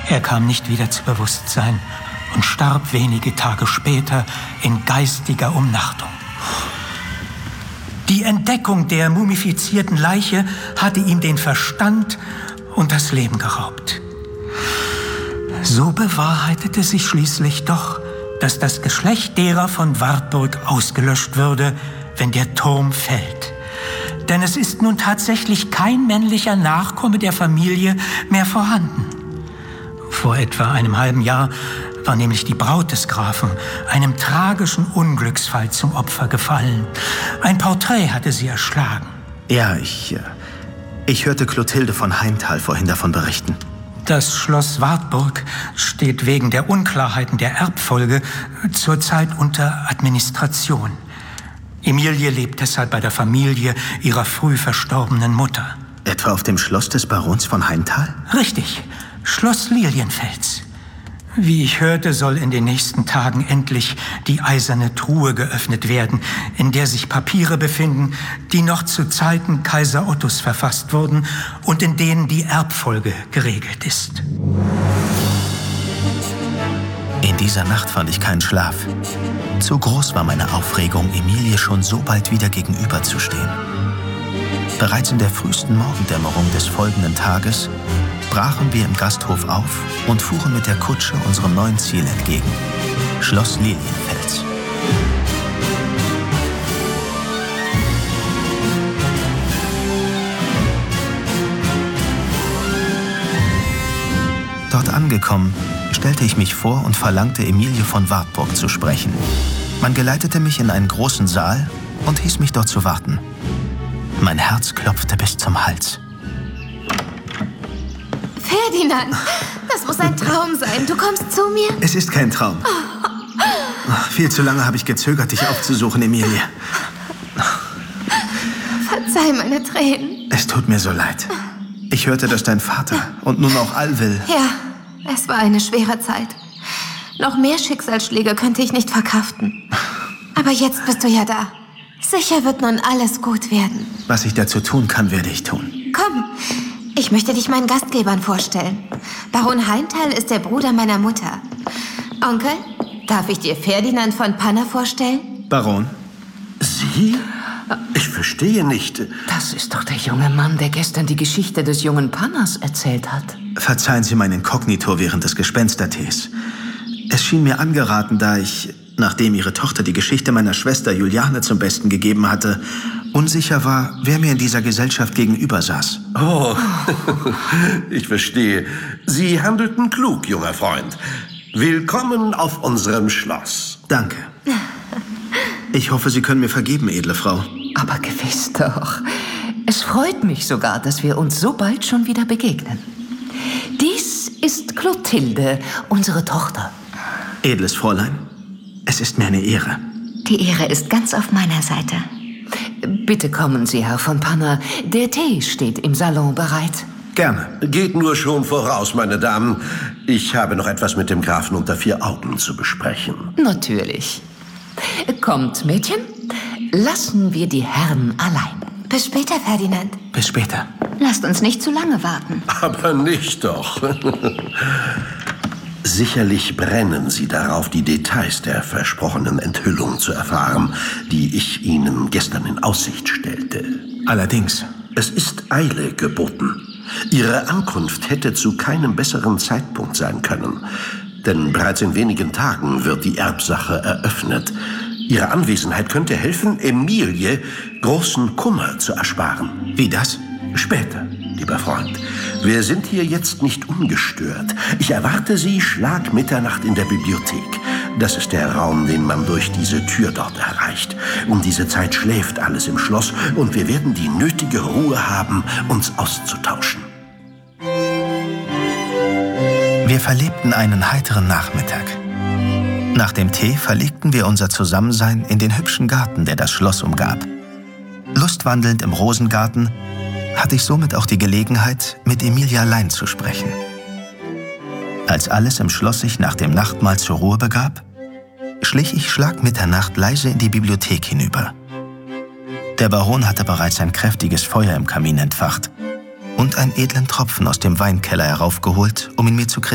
Er kam nicht wieder zu Bewusstsein und starb wenige Tage später in geistiger Umnachtung. Die Entdeckung der mumifizierten Leiche hatte ihm den Verstand und das Leben geraubt. So bewahrheitete sich schließlich doch, dass das Geschlecht derer von Wartburg ausgelöscht würde, wenn der Turm fällt. Denn es ist nun tatsächlich kein männlicher Nachkomme der Familie mehr vorhanden. Vor etwa einem halben Jahr war nämlich die Braut des Grafen einem tragischen Unglücksfall zum Opfer gefallen. Ein Porträt hatte sie erschlagen. Ja, ich hörte Clotilde von Heimtal vorhin davon berichten. Das Schloss Wartburg steht wegen der Unklarheiten der Erbfolge zurzeit unter Administration. Emilie lebt deshalb bei der Familie ihrer früh verstorbenen Mutter. Etwa auf dem Schloss des Barons von Heimtal? Richtig, Schloss Lilienfels. Wie ich hörte, soll in den nächsten Tagen endlich die eiserne Truhe geöffnet werden, in der sich Papiere befinden, die noch zu Zeiten Kaiser Ottos verfasst wurden und in denen die Erbfolge geregelt ist. In dieser Nacht fand ich keinen Schlaf. Zu groß war meine Aufregung, Emilie schon so bald wieder gegenüberzustehen. Bereits in der frühesten Morgendämmerung des folgenden Tages brachen wir im Gasthof auf und fuhren mit der Kutsche unserem neuen Ziel entgegen, Schloss Lilienfels. Dort angekommen, stellte ich mich vor und verlangte, Emilie von Wartburg zu sprechen. Man geleitete mich in einen großen Saal und hieß mich dort zu warten. Mein Herz klopfte bis zum Hals. Ferdinand, das muss ein Traum sein. Du kommst zu mir? Es ist kein Traum. Viel zu lange habe ich gezögert, dich aufzusuchen, Emilie. Verzeih meine Tränen. Es tut mir so leid. Ich hörte, dass dein Vater und nun auch Alwil... Ja, es war eine schwere Zeit. Noch mehr Schicksalsschläge könnte ich nicht verkraften. Aber jetzt bist du ja da. Sicher wird nun alles gut werden. Was ich dazu tun kann, werde ich tun. Komm, ich möchte dich meinen Gastgebern vorstellen. Baron Heimtal ist der Bruder meiner Mutter. Onkel, darf ich dir Ferdinand von Panna vorstellen? Baron? Sie? Ich verstehe nicht. Das ist doch der junge Mann, der gestern die Geschichte des jungen Pannas erzählt hat. Verzeihen Sie mein Inkognito während des Gespenstertees. Es schien mir angeraten, da ich, nachdem Ihre Tochter die Geschichte meiner Schwester Juliane zum Besten gegeben hatte, unsicher war, wer mir in dieser Gesellschaft gegenüber saß. Oh, ich verstehe. Sie handelten klug, junger Freund. Willkommen auf unserem Schloss. Danke. Ich hoffe, Sie können mir vergeben, edle Frau. Aber gewiss doch. Es freut mich sogar, dass wir uns so bald schon wieder begegnen. Dies ist Clotilde, unsere Tochter. Edles Fräulein, es ist mir eine Ehre. Die Ehre ist ganz auf meiner Seite. Bitte kommen Sie, Herr von Panna. Der Tee steht im Salon bereit. Gerne. Geht nur schon voraus, meine Damen. Ich habe noch etwas mit dem Grafen unter 4 Augen zu besprechen. Natürlich. Kommt, Mädchen. Lassen wir die Herren allein. Bis später, Ferdinand. Bis später. Lasst uns nicht zu lange warten. Aber nicht doch. Sicherlich brennen Sie darauf, die Details der versprochenen Enthüllung zu erfahren, die ich Ihnen gestern in Aussicht stellte. Allerdings. Es ist Eile geboten. Ihre Ankunft hätte zu keinem besseren Zeitpunkt sein können. Denn bereits in wenigen Tagen wird die Erbsache eröffnet. Ihre Anwesenheit könnte helfen, Emilie großen Kummer zu ersparen. Wie das? Später, lieber Freund. Wir sind hier jetzt nicht ungestört. Ich erwarte Sie Schlag Mitternacht in der Bibliothek. Das ist der Raum, den man durch diese Tür dort erreicht. Um diese Zeit schläft alles im Schloss und wir werden die nötige Ruhe haben, uns auszutauschen. Wir verlebten einen heiteren Nachmittag. Nach dem Tee verlegten wir unser Zusammensein in den hübschen Garten, der das Schloss umgab. Lustwandelnd im Rosengarten hatte ich somit auch die Gelegenheit, mit Emilie allein zu sprechen. Als alles im Schloss sich nach dem Nachtmahl zur Ruhe begab, schlich ich Schlag Mitternacht leise in die Bibliothek hinüber. Der Baron hatte bereits ein kräftiges Feuer im Kamin entfacht und einen edlen Tropfen aus dem Weinkeller heraufgeholt, um ihn mir zu